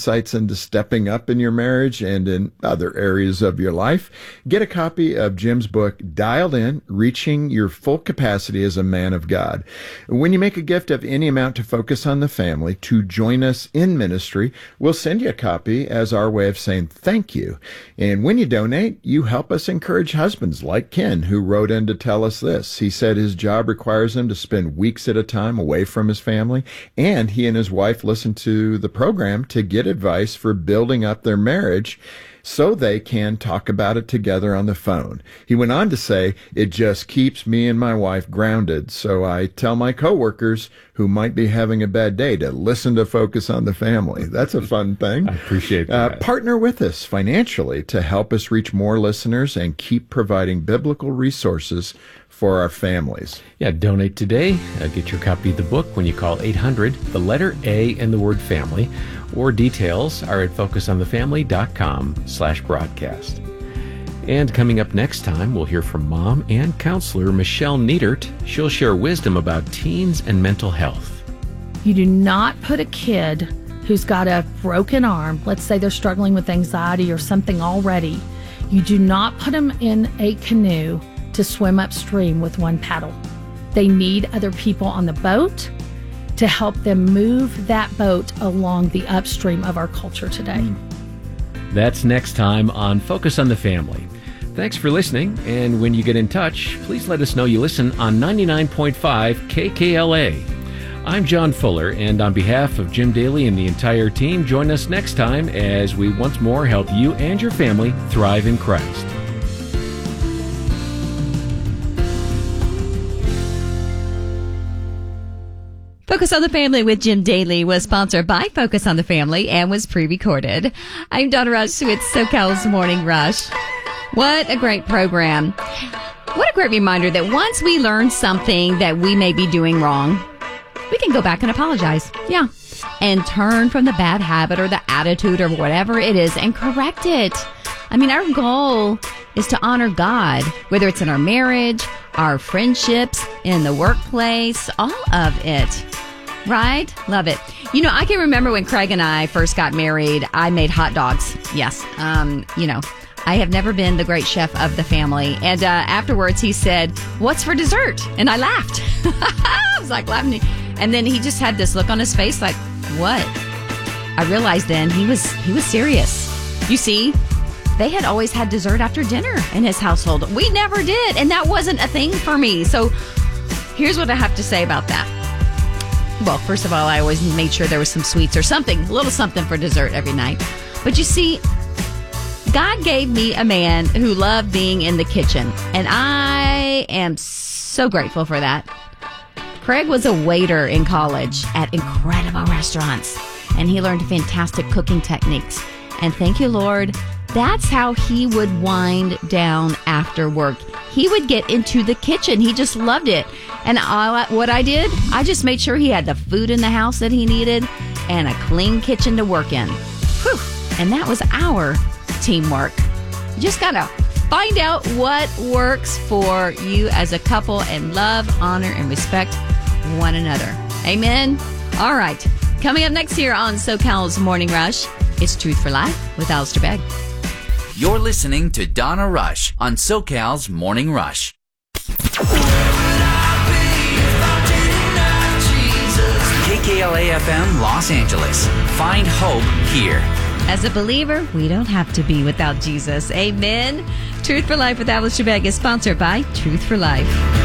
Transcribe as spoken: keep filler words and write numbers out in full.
insights into stepping up in your marriage and in other areas of your life. Get a copy of Jim's book, Dialed In, Reaching Your Full Capacity as a Man of God. When you make a gift of any amount to Focus on the Family to join us in ministry, we'll send you a copy as our way of saying thank you. And when you donate, you help us encourage husbands like Ken, who wrote in to tell us this. He said his job requires him to spend weeks at a time away from his family, and he and his wife listen to the program to get advice for building up their marriage so they can talk about it together on the phone. He went on to say, it just keeps me and my wife grounded, so I tell my coworkers who might be having a bad day to listen to Focus on the Family. That's a fun thing. I appreciate that. Uh, partner with us financially to help us reach more listeners and keep providing biblical resources for our families. Yeah, donate today. Uh, get your copy of the book when you call eight hundred, the letter A and the word family, or details are at focusonthefamily.com slash broadcast. And coming up next time, we'll hear from mom and counselor Michelle Niedert. She'll share wisdom about teens and mental health. You do not put a kid who's got a broken arm, let's say they're struggling with anxiety or something already, you do not put them in a canoe to swim upstream with one paddle. They need other people on the boat to help them move that boat along the upstream of our culture today. That's next time on Focus on the Family. Thanks for listening, and when you get in touch, please let us know you listen on ninety-nine point five K K L A. I'm John Fuller, and on behalf of Jim Daly and the entire team, join us next time as we once more help you and your family thrive in Christ. Focus on the Family with Jim Daly was sponsored by Focus on the Family and was pre-recorded. I'm Donna Rush with SoCal's Morning Rush. What a great program. What a great reminder that once we learn something that we may be doing wrong, we can go back and apologize. Yeah. And turn from the bad habit or the attitude or whatever it is and correct it. I mean, our goal is to honor God, whether it's in our marriage, our friendships, in the workplace, all of it. Right? Love it. You know, I can remember when Craig and I first got married, I made hot dogs. Yes. Um, you know, I have never been the great chef of the family. And uh, afterwards he said, what's for dessert? And I laughed. I was like laughing. And then he just had this look on his face like, what? I realized then he was he was serious. You see, they had always had dessert after dinner in his household. We never did. And that wasn't a thing for me. So here's what I have to say about that. Well, first of all, I always made sure there was some sweets or something, a little something for dessert every night. But you see, God gave me a man who loved being in the kitchen. And I am so grateful for that. Craig was a waiter in college at incredible restaurants. And he learned fantastic cooking techniques. And thank you, Lord, that's how he would wind down after work. He would get into the kitchen. He just loved it. And I, what I did, I just made sure he had the food in the house that he needed and a clean kitchen to work in. Whew. And that was our teamwork. You just got to find out what works for you as a couple and love, honor, and respect one another. Amen? All right. Coming up next here on SoCal's Morning Rush, it's Truth for Life with Alistair Begg. You're listening to Donna Rush on SoCal's Morning Rush. K K L A F M Los Angeles. Find hope here. As a believer, we don't have to be without Jesus. Amen. Truth for Life with Alistair Begg is sponsored by Truth for Life.